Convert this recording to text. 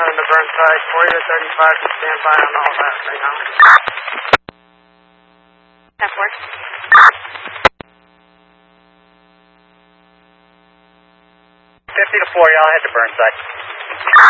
on the Burnside, 40 to 35 to stand by on all that right now. That works. 50 to 40, I'll head to Burnside.